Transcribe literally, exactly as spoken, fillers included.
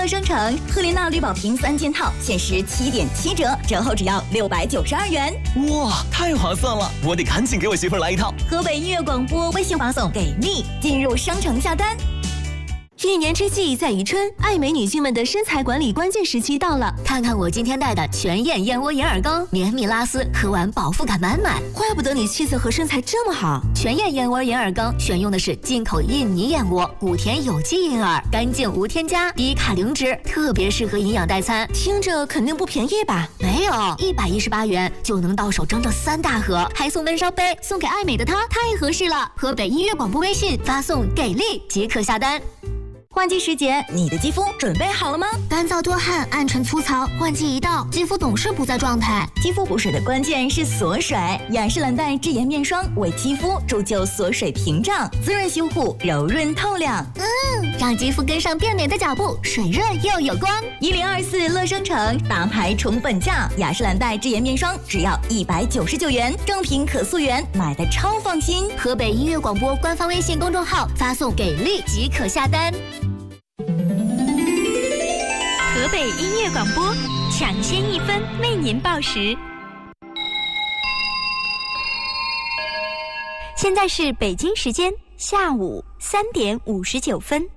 乐商城赫莲娜绿宝瓶三件套，限时七点七折，折后只要六百九十二元。 哇，太划算了！我得赶紧给我媳妇儿来一套。 河北音乐广播微信发送给力，进入商城下单。 一年之计在于春，爱美女性们的身材管理关键时期到了。 看看我今天带的全燕燕窝银耳羹，绵密拉丝，喝完饱腹感满满。 怪不得你气色和身材这么好。 全燕燕窝银耳羹选用的是进口印尼燕窝，谷田有机银耳，干净无添加，低卡零脂，特别适合营养代餐。 听着肯定不便宜吧？ 没有，一百一十八元就能到手整整三大盒，还送温烧杯，送给爱美的她太合适了。河北音乐广播微信发送给力即可下单。 换季时节，你的肌肤准备好了吗？ 干燥多汗、暗沉粗糙，换季一到，肌肤总是不在状态。 肌肤补水的关键是锁水，雅诗兰黛智妍面霜为肌肤铸就锁水屏障，滋润修护，柔润透亮。 嗯，让肌肤跟上变美的脚步，水润又有光。 一零二四乐商城大牌宠粉价，雅诗兰黛智妍面霜只要一百九十九元，正品可溯源，买的超放心。 河北音乐广播官方微信公众号发送给力即可下单。 河北音乐广播，抢先一分为您报时。现在是北京时间下午三点五十九分。